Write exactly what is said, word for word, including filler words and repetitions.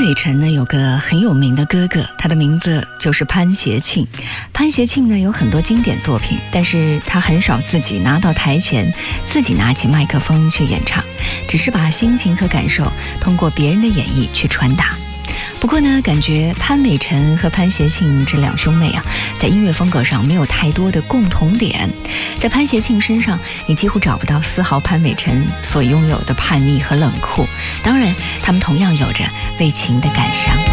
伟辰呢有个很有名的哥哥，他的名字就是潘协庆。潘协庆呢有很多经典作品，但是他很少自己拿到台前，自己拿起麦克风去演唱，只是把心情和感受通过别人的演绎去传达。不过呢，感觉潘伟辰和潘协庆这两兄妹啊，在音乐风格上没有太多的共同点。在潘协庆身上，你几乎找不到丝毫潘伟辰所拥有的叛逆和冷酷。当然，他们同样有着为情的感伤。